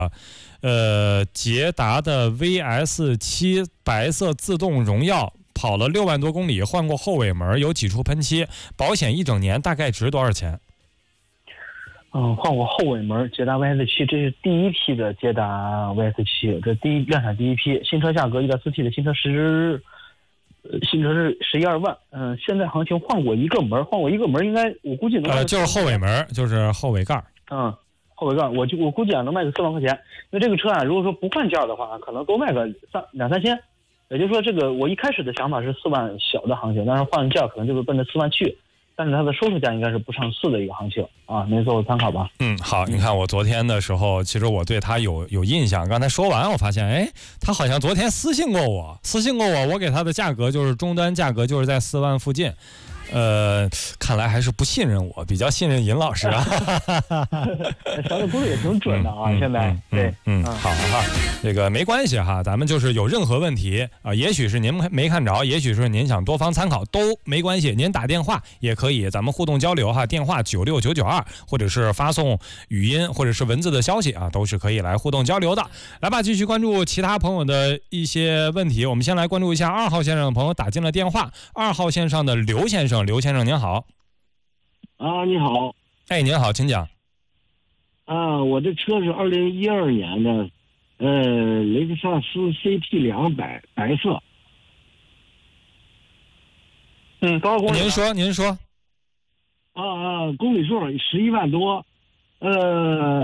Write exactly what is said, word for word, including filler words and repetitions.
呃，捷达的 V S 七 白色自动荣耀跑了六万多公里，换过后尾门，有几处喷漆，保险一整年，大概值多少钱？ 嗯，换过后尾门，捷达 V S 七，这是第一批的捷达 V S 七，这第一量产第一批，新车价格 一点四 T 的新车十，呃，新车是十一二万。嗯、呃，现在行情换过一个门，换过一个门，应该我估计能。 呃，就是后尾门，就是后尾盖。 嗯。后尾盖，我就我估计啊，能卖个四万块钱。因为这个车啊，如果说不换件的话，可能多卖个三两三千。也就是说，这个我一开始的想法是四万小的行情，但是换件可能就是奔着四万去。但是它的收售价应该是不上四的一个行情啊，您做参考吧。 嗯，好，你看我昨天的时候，其实我对他有有印象。刚才说完，我发现，哎，他好像昨天私信过我，私信过我，我给他的价格就是终端价格就是在四万附近。呃，看来还是不信任我，比较信任尹老师啊。 小的估的也挺准的啊，嗯、现在、 嗯、 对， 嗯，嗯好哈，这个没关系哈，咱们就是有任何问题啊，也许是您没看着，也许是您想多方参考，都没关系，您打电话也可以，咱们互动交流哈，电话九六九九二，或者是发送语音或者是文字的消息啊，都是可以来互动交流的。来吧，继续关注其他朋友的一些问题，我们先来关注一下二号线上的朋友打进了电话，二号线上的刘先生。刘先生您好。 啊，你好。 哎，您好，请讲。 啊，我这车是二零一二年的，呃，雷克萨斯 C T 两百白色。 嗯，多少公里？ 您说，您说。 啊啊，公里数十一万多，呃。